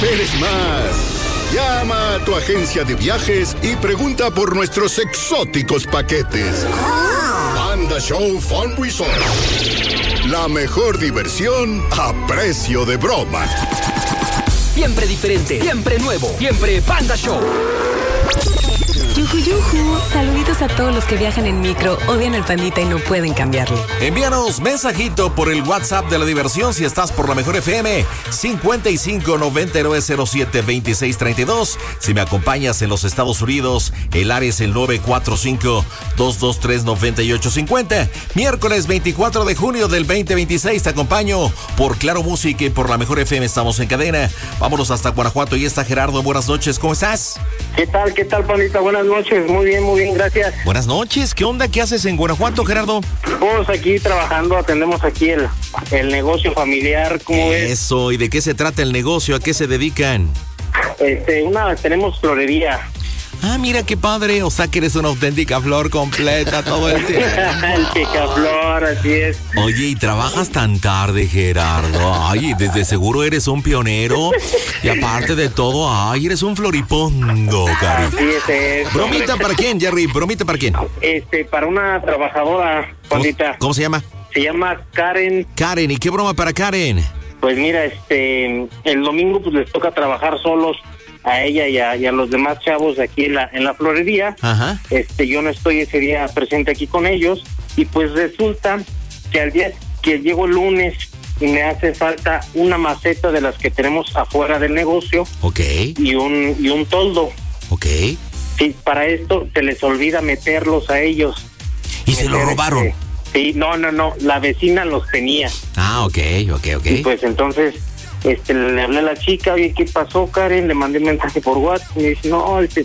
esperes más. Llama a tu agencia de viajes y pregunta por nuestros exóticos paquetes. Panda Show Fun Resort. La mejor diversión a precio de broma. Siempre diferente, siempre nuevo, siempre Panda Show. Yuju, yuju. Saluditos a todos los que viajan en micro, odian al Pandita y no pueden cambiarle. Envíanos mensajito por el WhatsApp de la diversión si estás por la mejor FM 5599072632. Si me acompañas en los Estados Unidos, el área es el 945-223-9850. Miércoles 24 de junio del 2026 te acompaño por Claro Música y por la mejor FM. Estamos en cadena. Vámonos hasta Guanajuato. Y está Gerardo. Buenas noches. ¿Cómo estás? ¿Qué tal, Pandita? Buenas noches. Muy bien, gracias. Buenas noches. ¿Qué onda? ¿Qué haces en Guanajuato, Gerardo? Pues aquí trabajando, atendemos aquí el negocio familiar, ¿cómo ves? Eso. ¿Y de qué se trata el negocio? ¿A qué se dedican? Tenemos florería. Ah, mira qué padre, o sea que eres una auténtica flor completa todo el tiempo. El picaflor, así es. Oye, ¿y trabajas tan tarde, Gerardo? Ay, desde seguro eres un pionero. Y aparte de todo, ay, eres un floripongo, cari. Así es. ¿Bromita para quién, Jerry? ¿Bromita para quién? Para una trabajadora, Pandita. ¿Cómo se llama? Se llama Karen. Karen, ¿y qué broma para Karen? Pues mira, el domingo pues les toca trabajar solos a ella y a los demás chavos aquí en la florería. Ajá. Yo no estoy ese día presente aquí con ellos y pues resulta que al día que llego el lunes y me hace falta una maceta de las que tenemos afuera del negocio. Ok. Y un toldo. Ok. Sí, para esto se les olvida meterlos a ellos. ¿Y se lo robaron? Sí, no, la vecina los tenía. Ah, ok. Y pues entonces le hablé a la chica, oye, ¿qué pasó, Karen? Le mandé un mensaje por WhatsApp, me dice,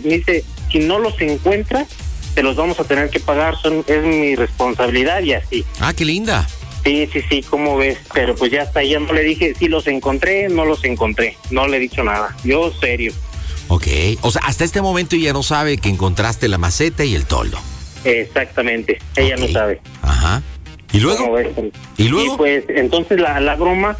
si no los encuentras, te los vamos a tener que pagar, es mi responsabilidad y así. Ah, qué linda. Sí, ¿cómo ves? Pero pues ya hasta ya no le dije si los encontré, no los encontré, no le he dicho nada, yo serio. Ok, o sea, hasta este momento ella no sabe que encontraste la maceta y el toldo. Exactamente, ella no sabe. Ajá. ¿Y luego? Y pues entonces la broma,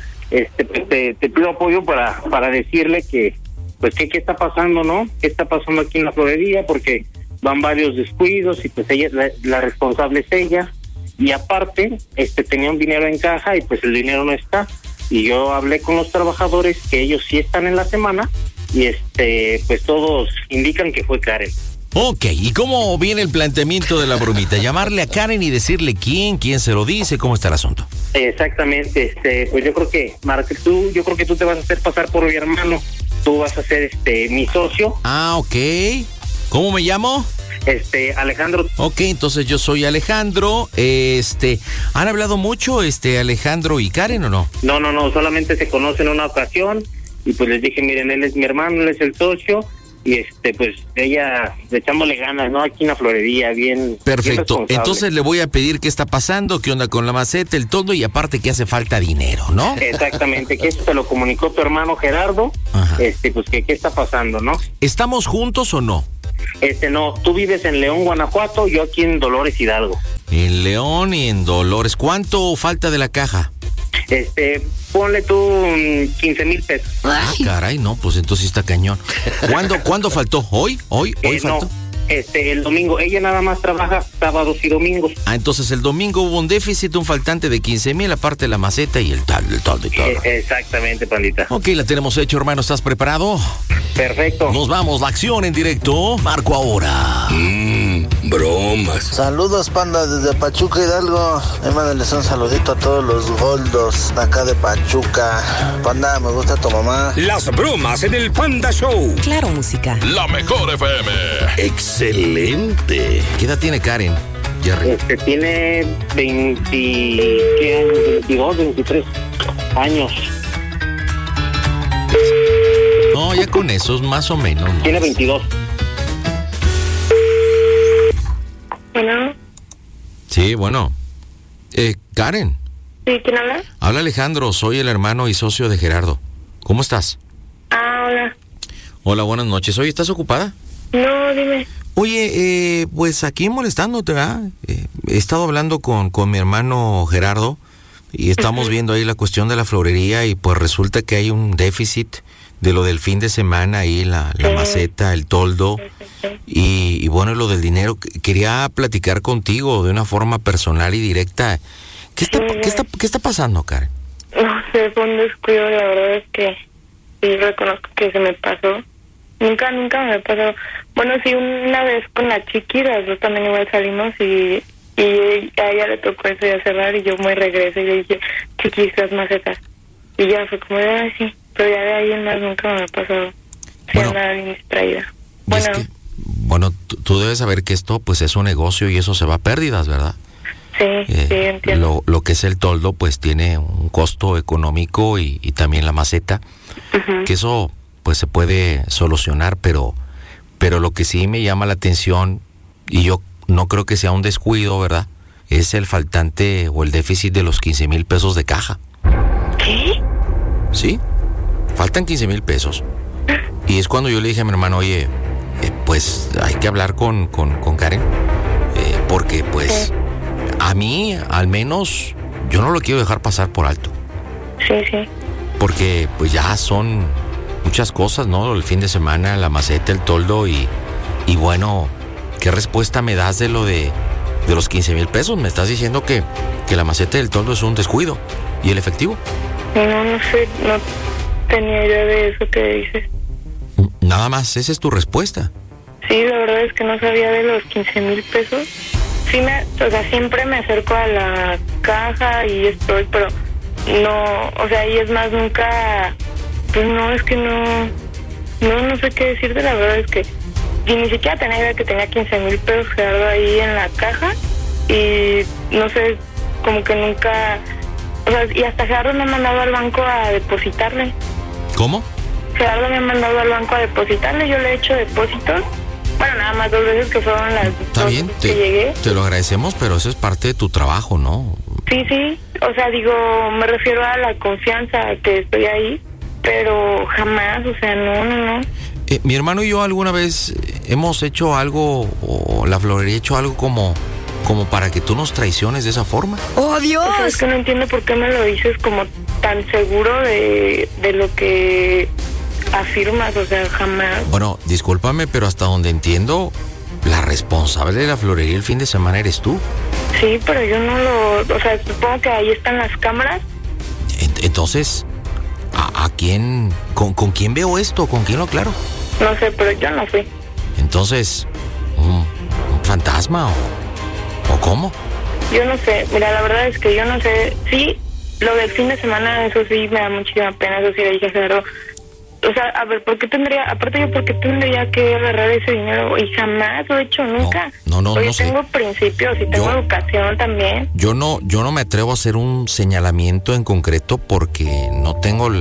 te pido apoyo para decirle que, pues, ¿qué está pasando, no? ¿Qué está pasando aquí en la florería? Porque van varios descuidos y pues ella, la responsable es ella. Y aparte, tenía un dinero en caja y pues el dinero no está. Y yo hablé con los trabajadores que ellos sí están en la semana y pues todos indican que fue Karen. Ok, ¿y cómo viene el planteamiento de la bromita? Llamarle a Karen y decirle quién se lo dice, ¿cómo está el asunto? Exactamente, pues yo creo que, yo creo que tú te vas a hacer pasar por mi hermano, tú vas a ser mi socio. Ah, ok. ¿Cómo me llamo? Alejandro. Ok, entonces yo soy Alejandro. ¿Han hablado mucho, Alejandro y Karen o no? No, solamente se conocen una ocasión y pues les dije, miren, él es mi hermano, él es el socio. Y pues ella, echándole ganas, ¿no? Aquí en la florería, bien. Perfecto. Bien, entonces le voy a pedir qué está pasando, qué onda con la maceta, el toldo y aparte que hace falta dinero, ¿no? Exactamente, que eso te lo comunicó tu hermano Gerardo. Ajá. Pues que qué está pasando, ¿no? ¿Estamos juntos o no? No, tú vives en León, Guanajuato, yo aquí en Dolores Hidalgo. En León y en Dolores. ¿Cuánto falta de la caja? Ponle tú 15,000 pesos. Ah, caray, no, pues entonces está cañón. ¿Cuándo faltó? ¿Hoy faltó? No, el domingo. Ella nada más trabaja sábados y domingos. Ah, entonces el domingo hubo un déficit, un faltante de 15,000, aparte de la maceta y el tal y todo. Exactamente, Pandita. Ok, la tenemos hecho, hermano. ¿Estás preparado? Perfecto. Nos vamos, la acción en directo. Marco ahora. Bromas. Saludos, Panda, desde Pachuca, Hidalgo. Mándenles un saludito a todos los goldos de acá de Pachuca. Panda, me gusta tu mamá. Las bromas en el Panda Show. Claro Música. La mejor FM. Excelente. ¿Qué edad tiene Karen, Jerry? Tiene 22, 23 años. No, ya con esos más o menos. ¿No? Tiene 22. Bueno. Sí, bueno. Karen. Sí, ¿quién habla? Habla Alejandro, soy el hermano y socio de Gerardo. ¿Cómo estás? Hola. Hola, buenas noches. Oye, ¿estás ocupada? No, dime. Oye, pues aquí molestándote, ¿verdad? He estado hablando con mi hermano Gerardo y estamos viendo ahí la cuestión de la florería y pues resulta que hay un déficit de lo del fin de semana ahí, la maceta, el toldo y bueno, lo del dinero. Quería platicar contigo de una forma personal y directa. ¿Qué está pasando, Karen? No sé, fue un descuido, la verdad es que sí reconozco que se me pasó. Nunca me pasó. Bueno, sí, una vez con la Chiqui, las dos también igual salimos y a ella le tocó eso ya cerrar y yo me regreso y le dije, Chiqui, estas macetas. Y ya fue como de, sí, pero ya de ahí en más nunca me ha pasado. Sí, andaba bien distraída. Bueno, tú debes saber que esto pues es un negocio y eso se va a pérdidas, ¿verdad? Sí, sí, entiendo. Lo que es el toldo pues tiene un costo económico y también la maceta, que eso pues se puede solucionar, pero lo que sí me llama la atención, y yo no creo que sea un descuido, ¿verdad? Es el faltante o el déficit de los 15,000 pesos de caja. ¿Qué? Sí, faltan 15,000 pesos. Y es cuando yo le dije a mi hermano, oye, pues hay que hablar con Karen, porque pues a mí, al menos, yo no lo quiero dejar pasar por alto. Sí. Porque pues ya son muchas cosas, ¿no? El fin de semana, la maceta, el toldo y bueno, ¿qué respuesta me das de lo de los 15,000 pesos? Me estás diciendo que la maceta y el toldo es un descuido. ¿Y el efectivo? No sé, no tenía idea de eso que dices. Nada más, esa es tu respuesta. Sí, la verdad es que no sabía de los 15,000 pesos. Sí, siempre me acerco a la caja y estoy, pero no, o sea, y es más, nunca, pues no, es que no sé qué decirte, la verdad es que y ni siquiera tenía idea que tenía 15,000 pesos Gerardo ahí en la caja y no sé, como que nunca, o sea, y hasta Gerardo me ha mandado al banco a depositarle. ¿Cómo? Gerardo me ha mandado al banco a depositarle, yo le he hecho depósitos. Bueno, nada más 2 veces que fueron las Está dos bien, veces que llegué. Te lo agradecemos, pero eso es parte de tu trabajo, ¿no? Sí, o sea, digo, me refiero a la confianza que estoy ahí, pero jamás, o sea, no. Mi hermano y yo alguna vez hemos hecho algo, o la florería ha hecho algo como para que tú nos traiciones de esa forma. ¡Oh, Dios! O sea, es que no entiendo por qué me lo dices como tan seguro de lo que afirmas, o sea, jamás. Bueno, discúlpame, pero hasta donde entiendo, la responsable de la florería el fin de semana eres tú. Sí, pero yo no o sea, supongo que ahí están las cámaras. Entonces, ¿a quién, con quién veo esto? ¿Con quién lo aclaro? No sé, pero yo no fui. Entonces, ¿un fantasma o cómo? Yo no sé, mira, la verdad es que yo no sé. Sí, lo del fin de semana, eso sí me da muchísima pena, eso sí le dije a Gerardo. O sea, a ver, ¿por qué tendría que agarrar ese dinero? Y jamás lo he hecho, nunca. No Oye, sé. tengo principios y tengo educación también. Yo no me atrevo a hacer un señalamiento en concreto porque no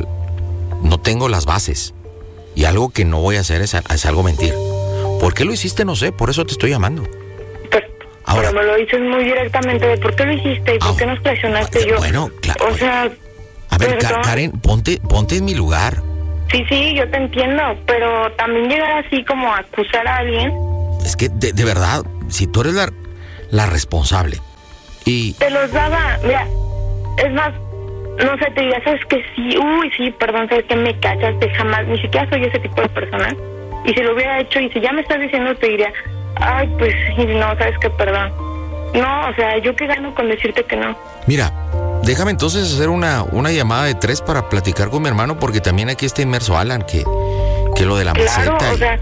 tengo las bases. Y algo que no voy a hacer es algo mentir. ¿Por qué lo hiciste? No sé, por eso te estoy llamando. Pero me lo dices muy directamente de por qué lo hiciste y por qué nos presionaste yo. Bueno, claro. O sea... A ver, Karen, ponte en mi lugar. Sí, yo te entiendo, pero también llegar así como a acusar a alguien... Es que, de verdad, si tú eres la responsable y... Te los daba, mira, es más, no sé, te diría, ¿sabes que sí? Sí, perdón, ¿sabes que me cachaste? Jamás, ni siquiera soy ese tipo de persona. Y si lo hubiera hecho, y si ya me estás diciendo, te diría, ay, pues, no, ¿sabes qué? Perdón. No, o sea, ¿yo qué gano con decirte que no? Mira, déjame entonces hacer una llamada de 3 para platicar con mi hermano, porque también aquí está inmerso Alan, que lo de la maceta. Claro, o sea,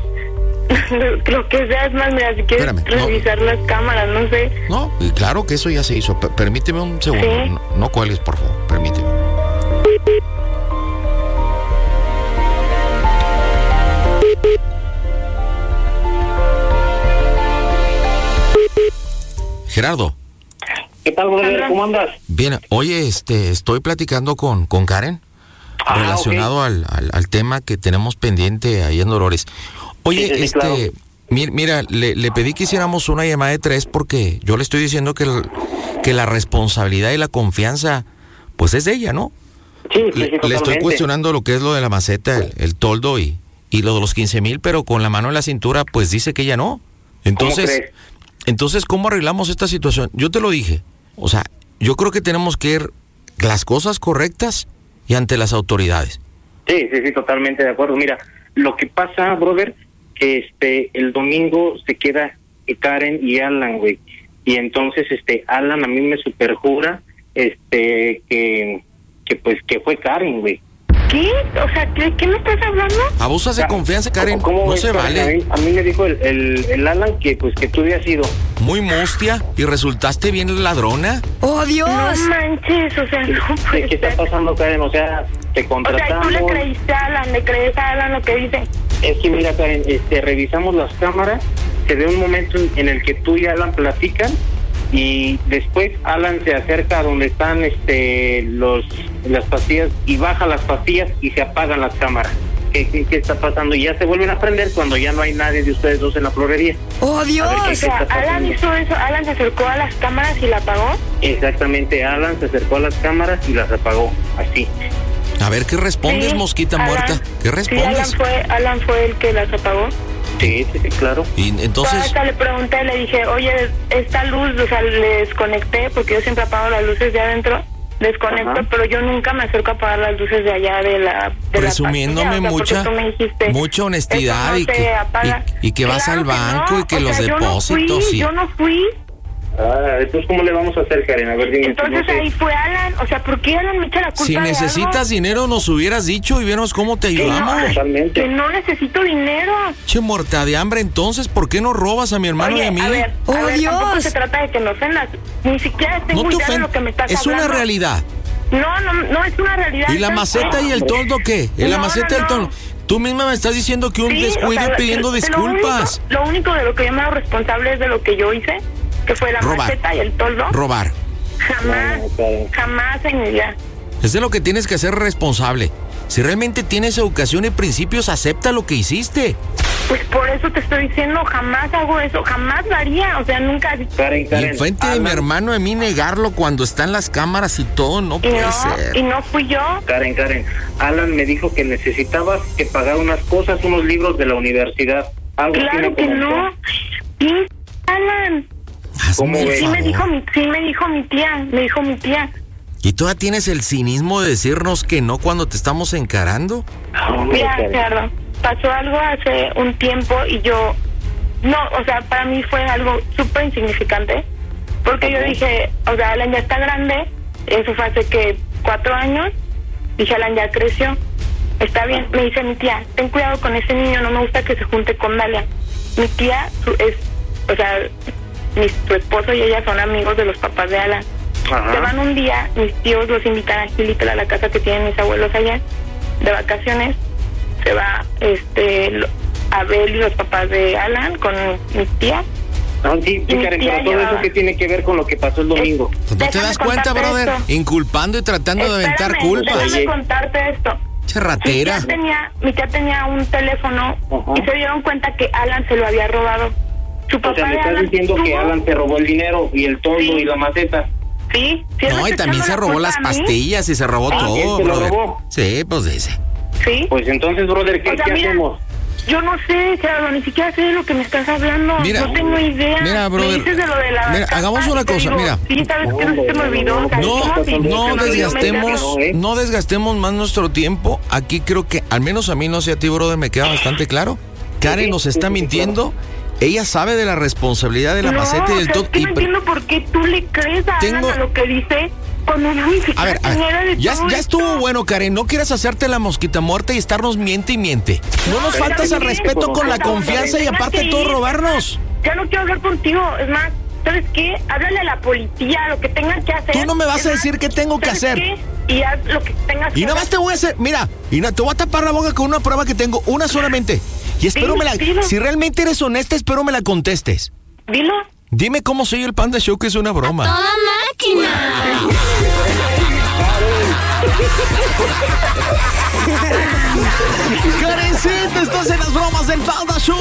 lo que sea, es más, mira, si quieres revisar las cámaras, no sé. No, y claro que eso ya se hizo. Permíteme un segundo. ¿Sí? No cuelgues, por favor, permíteme. Gerardo. ¿Qué tal, brother? ¿Cómo andas? Bien, oye, estoy platicando con Karen relacionado al tema que tenemos pendiente ahí en Dolores. Oye, sí, claro. Mira, le pedí que hiciéramos una llamada de 3 porque yo le estoy diciendo que la responsabilidad y la confianza, pues es de ella, ¿no? Sí, le estoy cuestionando lo que es lo de la maceta, el toldo y lo de los 15,000, pero con la mano en la cintura, pues dice que ella no. Entonces, ¿cómo arreglamos esta situación? Yo te lo dije. O sea, yo creo que tenemos que ir las cosas correctas y ante las autoridades. Sí, totalmente de acuerdo. Mira, lo que pasa, brother, que el domingo se queda Karen y Alan, güey. Y entonces Alan a mí me superjura que fue Karen, güey. ¿Qué? O sea, ¿qué me estás hablando? Abusas de confianza, Karen. ¿Cómo no se vale. A mí me dijo el Alan que tú habías sido muy mustia y resultaste bien ladrona. ¡Oh, Dios! No manches, o sea, no puede ¿Qué está pasando, Karen? O sea, te contratamos. O sea, tú le crees a Alan lo que dice. Es que mira, Karen, revisamos las cámaras, se ve un momento en el que tú y Alan platican y después Alan se acerca a donde están las pastillas y baja las pastillas y se apagan las cámaras. ¿Qué está pasando? Y ya se vuelven a prender cuando ya no hay nadie de ustedes dos en la florería. ¡Oh, Dios! O sea, Alan hizo eso, Alan se acercó a las cámaras y la apagó. Exactamente, Alan se acercó a las cámaras y las apagó, así. A ver, ¿qué respondes, sí, mosquita Alan, muerta? ¿Qué respondes? Sí, Alan fue el que las apagó. Sí, claro. Y entonces... Hasta le pregunté, le dije, oye, esta luz, o sea, le desconecté, porque yo siempre apago las luces de adentro, desconecto, ajá, pero yo nunca me acerco a apagar las luces de allá de la presumiéndome la pastilla, mucha honestidad no y que vas al banco no, y que los depósitos. Yo no fui. Entonces, ¿cómo le vamos a hacer, Karen? A ver, dime. Entonces ahí fue Alan, o sea, ¿por qué Alan me echa la culpa? Si necesitas dinero, nos hubieras dicho y vieron cómo te ayudamos. Que no necesito dinero. Che, muerta de hambre, entonces, ¿por qué no robas a mi hermano y a mí? A ver, Dios. Tampoco se trata de que me ofendas. Ni siquiera tengo idea de lo que me estás hablando. Es una realidad. No es una realidad. ¿Y la maceta y el toldo qué? La maceta y el toldo. Tú misma me estás diciendo que un descuido pidiendo disculpas. Lo único de lo que yo me hago responsable es de lo que yo hice, que fue la maceta y el toldo. Robar. Jamás en mi vida. Es de lo que tienes que ser responsable. Si realmente tienes educación y principios, acepta lo que hiciste. Pues por eso te estoy diciendo, jamás hago eso, jamás lo haría, o sea, nunca... Karen, y enfrente de mi hermano, a mí negarlo cuando están las cámaras y todo, no puede ser. Y no fui yo. Karen, Alan me dijo que necesitabas que pagar unas cosas, unos libros de la universidad. Algo claro que no. ¿Quién, Alan? ¿Cómo ves? Sí me dijo mi tía. ¿Y tú ya tienes el cinismo de decirnos que no cuando te estamos encarando? Mira, Gerardo, pasó algo hace un tiempo y yo... No, o sea, para mí fue algo súper insignificante. Porque yo dije, o sea, Alan ya está grande. Eso fue hace que 4 años. Dije, Alan ya creció. Está bien. Me dice mi tía, ten cuidado con ese niño, no me gusta que se junte con Dalia. Mi tía su esposo y ella son amigos de los papás de Alan. Ajá. Se van un día, mis tíos los invitan a Gilitla, a la casa que tienen mis abuelos allá, de vacaciones. Se va Abel y los papás de Alan con mis tías. Sí, Karen, pero todo eso que tiene que ver con lo que pasó el domingo. ¿No te das cuenta, brother? Inculpando y tratando de aventar culpas. Déjame contarte esto. Charratera. Mi tía tenía un teléfono. Ajá. Y se dieron cuenta que Alan se lo había robado. Su papá, o sea, me estás diciendo que Alan se robó el dinero y el toldo y la maceta. Sí. No, y también se robó las pastillas y se robó todo, brother. Sí, pues dice. Sí. Pues entonces, brother, ¿qué hacemos? Yo no sé, Gerardo, ni siquiera sé de lo que me estás hablando. Mira, no tengo idea. Mira, brother. Me dices de lo de la mira, hagamos una cosa, mira. Sí, sabes que no se me olvidó. No desgastemos más nuestro tiempo. Aquí creo que, al menos a mí, no sé a ti, brother, me queda bastante claro. Karen nos está mintiendo. Ella sabe de la responsabilidad de la maceta y del todo. No entiendo por qué tú le crees a lo que dice cuando no ni siquiera ya estuvo bueno, Karen. No quieras hacerte la mosquita muerta y estarnos miente y miente. No nos faltas al respeto con la confianza y aparte todo robarnos. Ya no quiero hablar contigo. Es más, ¿sabes qué? Háblale a la policía, lo que tengan que hacer. Tú no me vas a decir qué tengo que hacer. Y haz lo que tengas que hacer. Y nada más te voy a hacer, mira, te voy a tapar la boca con una prueba que tengo, una solamente. Y espero si realmente eres honesta, espero me la contestes. Dilo. Dime cómo soy el Panda Show, que es una broma. ¡A toda máquina! Karencita, estás en las bromas del Panda Show.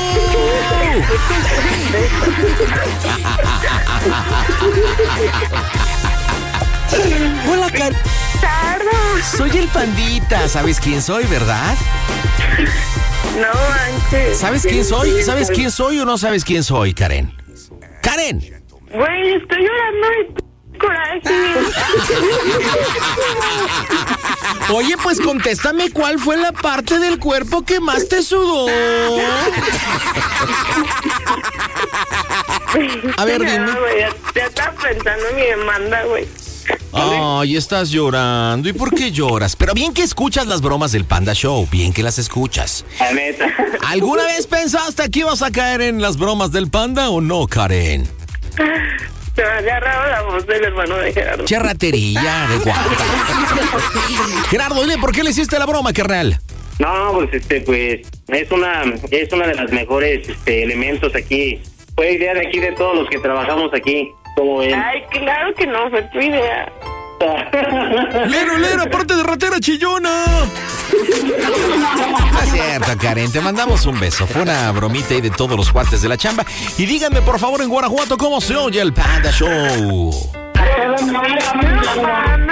Hola, Karen. Soy el Pandita. ¿Sabes quién soy, verdad? No manches. ¿Sabes quién soy? ¿Sabes quién soy o no sabes quién soy, Karen? ¡Karen! Güey, estoy llorando. coraje. Oye, pues contéstame, ¿cuál fue la parte del cuerpo que más te sudó? A ver, dime. No, güey, ya estaba pensando en mi demanda, güey. Ay, estás llorando. ¿Y por qué lloras? Pero bien que escuchas las bromas del Panda Show. Bien que las escuchas. La neta. ¿Alguna vez pensaste que ibas a caer en las bromas del Panda o no, Karen? Se me ha agarrado la voz del hermano de Gerardo. Charratería de guata. Gerardo, dile, ¿por qué le hiciste la broma, carnal? No, pues pues es una de las mejores elementos aquí. Fue idea de aquí de todos los que trabajamos aquí. Como él. Ay, claro que no, fue tu idea. Lero, aparte de ratera chillona. No es cierto, Karen, te mandamos un beso. Fue una bromita ahí de todos los cuates de la chamba. Y díganme, por favor, en Guanajuato, ¿cómo se oye el Panda Show?